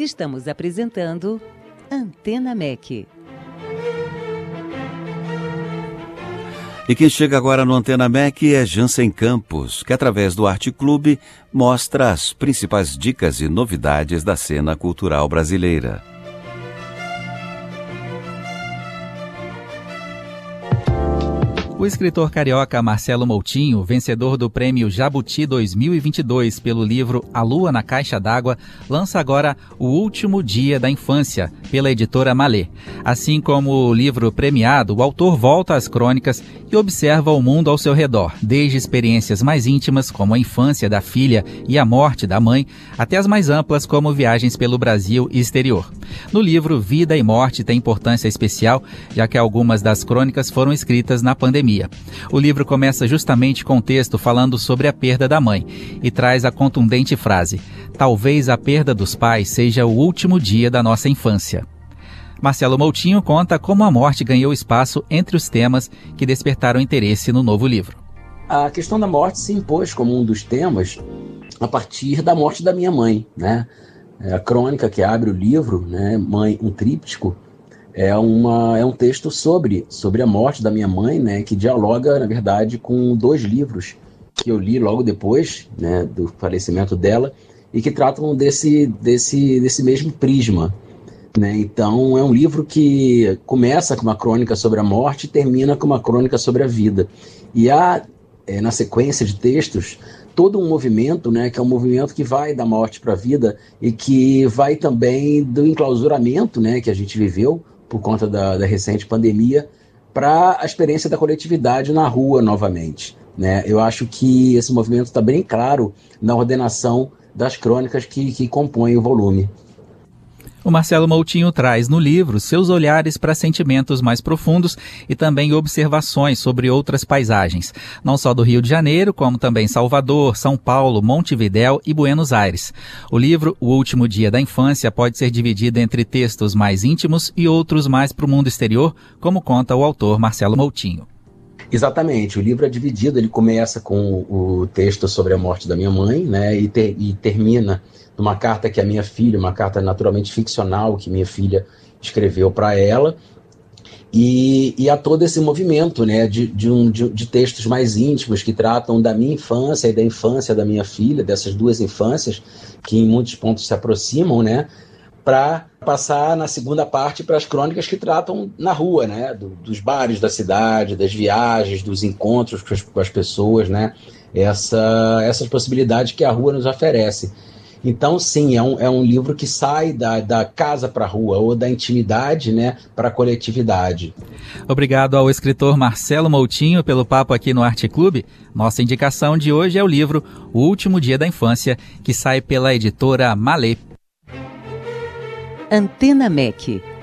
Estamos apresentando Antena MEC. E quem chega agora no Antena MEC é Jansen Campos, que através do Arte Clube mostra as principais dicas e novidades da cena cultural brasileira. O escritor carioca Marcelo Moutinho, vencedor do Prêmio Jabuti 2022 pelo livro A Lua na Caixa d'Água, lança agora O Último Dia da Infância, pela editora Malê. Assim como o livro premiado, o autor volta às crônicas e observa o mundo ao seu redor, desde experiências mais íntimas, como a infância da filha e a morte da mãe, até as mais amplas, como viagens pelo Brasil e exterior. No livro, vida e morte têm importância especial, já que algumas das crônicas foram escritas na pandemia. O livro começa justamente com um texto falando sobre a perda da mãe e traz a contundente frase: talvez a perda dos pais seja o último dia da nossa infância. Marcelo Moutinho conta como a morte ganhou espaço entre os temas que despertaram interesse no novo livro. A questão da morte se impôs como um dos temas a partir da morte da minha mãe, né? A crônica que abre o livro, né, Mãe, um tríptico, é um texto sobre a morte da minha mãe, né, que dialoga, na verdade, com 2 livros que eu li logo depois, né, do falecimento dela, e que tratam desse mesmo prisma, né? Então, é um livro que começa com uma crônica sobre a morte e termina com uma crônica sobre a vida. E há, na sequência de textos, todo um movimento, né, que é um movimento que vai da morte para a vida e que vai também do enclausuramento, né, que a gente viveu por conta da recente pandemia, para a experiência da coletividade na rua novamente, né? Eu acho que esse movimento está bem claro na ordenação das crônicas que compõem o volume. O Marcelo Moutinho traz no livro seus olhares para sentimentos mais profundos e também observações sobre outras paisagens, não só do Rio de Janeiro, como também Salvador, São Paulo, Montevidéu e Buenos Aires. O livro O Último Dia da Infância pode ser dividido entre textos mais íntimos e outros mais para o mundo exterior, como conta o autor Marcelo Moutinho. Exatamente, o livro é dividido, ele começa com o texto sobre a morte da minha mãe, né, e termina numa carta que a minha filha, uma carta naturalmente ficcional que minha filha escreveu para ela, e há todo esse movimento, né, de textos mais íntimos que tratam da minha infância e da infância da minha filha, dessas 2 infâncias que em muitos pontos se aproximam, né, para passar na segunda parte para as crônicas que tratam na rua, né, dos bares da cidade, das viagens, dos encontros com as pessoas, né, essas possibilidades que a rua nos oferece. Então, sim, é um livro que sai da casa para a rua, ou da intimidade, né, para a coletividade. Obrigado ao escritor Marcelo Moutinho pelo papo aqui no Arte Clube. Nossa indicação de hoje é o livro O Último Dia da Infância, que sai pela editora Malê. Antena MEC.